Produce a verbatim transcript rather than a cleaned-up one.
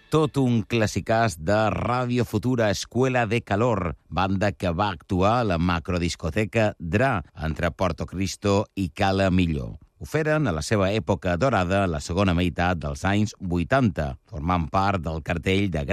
tot un classicàs de Ràdio Futura, Escuela de Calor, banda que va actuar a la macrodiscoteca Dra, entre Porto Cristo i Cala Millor. Ho feren a la seva època dorada, la segona meitat dels anys vuitanta, formant part del cartell de